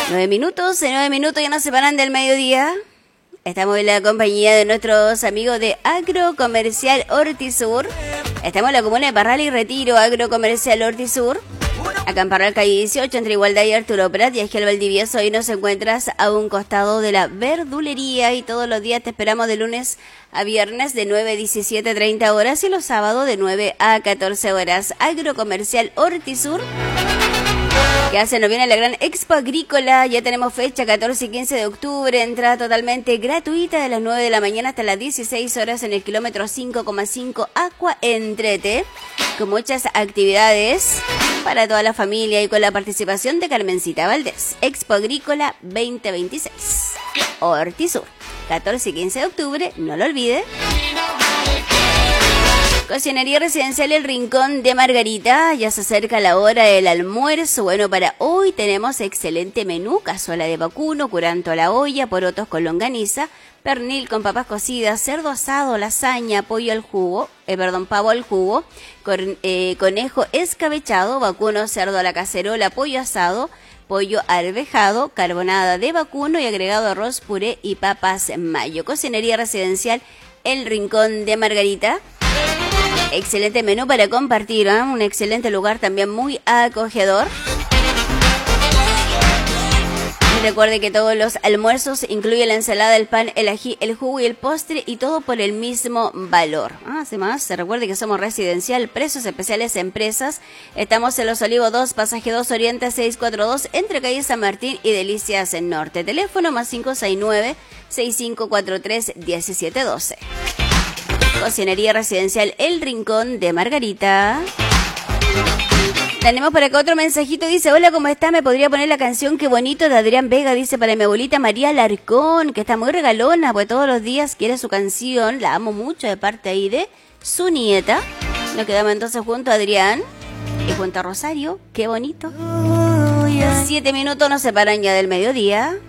9 minutos ya nos separan del mediodía. Estamos en la compañía de nuestros amigos de Agrocomercial Hortisur. Estamos en la comuna de Parral y Retiro, Agrocomercial Hortisur. Acá en Parral, calle 18, entre Igualdad y Arturo Prat y Esquiel Valdivieso. Hoy nos encuentras a un costado de la verdulería y todos los días te esperamos de lunes a viernes de 9 a 17:30 horas y los sábados de 9 a 14 horas. Agrocomercial Hortisur. Ya se nos viene la gran Expo Agrícola, ya tenemos fecha 14 y 15 de octubre, entrada totalmente gratuita de las 9 de la mañana hasta las 16 horas en el kilómetro 5,5 Aqua Entrete, con muchas actividades para toda la familia y con la participación de Carmencita Valdés. Expo Agrícola 2026, Hortisur, 14 y 15 de octubre, no lo olvide. Cocinería Residencial El Rincón de Margarita, ya se acerca la hora del almuerzo. Bueno, para hoy tenemos excelente menú: cazuela de vacuno, curanto a la olla, porotos con longaniza, pernil con papas cocidas, cerdo asado, lasaña, pollo al jugo, pavo al jugo, conejo escabechado, vacuno, cerdo a la cacerola, pollo asado, pollo arvejado, carbonada de vacuno y agregado arroz, puré y papas mayo. Cocinería Residencial El Rincón de Margarita. Excelente menú para compartir, ¿eh? Un excelente lugar también muy acogedor. Y recuerde que todos los almuerzos incluyen la ensalada, el pan, el ají, el jugo y el postre y todo por el mismo valor. Además, se recuerde que somos Residencial, precios especiales empresas. Estamos en Los Olivos 2, Pasaje 2, Oriente 642, entre calle San Martín y Delicias en Norte. Teléfono más 569-6543-1712. Cocinería Residencial El Rincón de Margarita. Tenemos por acá otro mensajito, dice: hola, ¿cómo está? ¿Me podría poner la canción Qué Bonito de Adrián Vega? Dice, para mi abuelita María Larcón, que está muy regalona, pues todos los días quiere su canción. La amo mucho, de parte ahí de su nieta. Nos quedamos entonces junto a Adrián y junto a Rosario. Qué bonito. 7 minutos nos separan ya del mediodía.